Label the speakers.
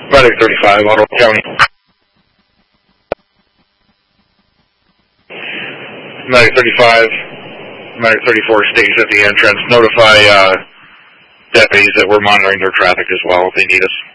Speaker 1: Medic 35, Ottawa County. Medic 35, Medic 34 staged at the entrance. Notify deputies that we're monitoring their traffic as well if they need us.